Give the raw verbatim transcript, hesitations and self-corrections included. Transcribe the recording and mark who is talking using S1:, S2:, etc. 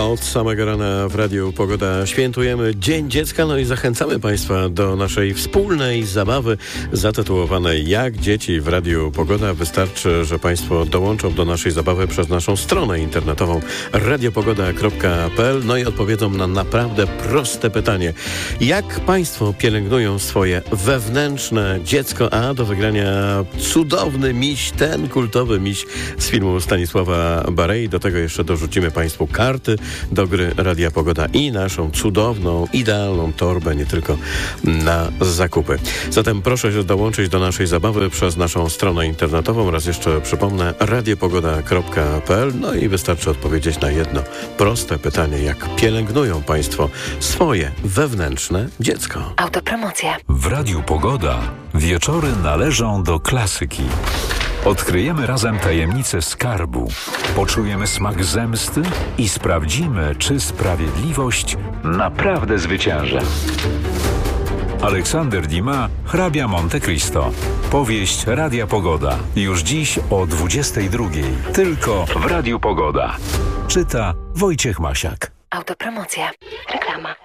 S1: Od samego rana w Radiu Pogoda świętujemy Dzień Dziecka, no i zachęcamy Państwa do naszej wspólnej zabawy zatytułowanej Jak dzieci w Radiu Pogoda. Wystarczy, że Państwo dołączą do naszej zabawy przez naszą stronę internetową radiopogoda kropka p l, no i odpowiedzą na naprawdę proste pytanie. Jak Państwo pielęgnują swoje wewnętrzne dziecko? A do wygrania cudowny miś, ten kultowy miś z filmu Stanisława Barei. Do tego jeszcze dorzucimy Państwu karty do gry Radia Pogoda i naszą cudowną, idealną torbę, nie tylko na zakupy. Zatem proszę się dołączyć do naszej zabawy przez naszą stronę internetową. Raz jeszcze przypomnę, radiopogoda kropka p l. No i wystarczy odpowiedzieć na jedno proste pytanie. Jak pielęgnują Państwo swoje wewnętrzne dziecko?
S2: Autopromocja.
S3: W Radiu Pogoda wieczory należą do klasyki. Odkryjemy razem tajemnicę skarbu, poczujemy smak zemsty i sprawdzimy, czy sprawiedliwość naprawdę zwycięży. Aleksander Dumas, Hrabia Monte Cristo. Powieść Radia Pogoda. Już dziś o dwudziestej drugiej. Tylko w Radiu Pogoda. Czyta Wojciech Masiak.
S2: Autopromocja. Reklama.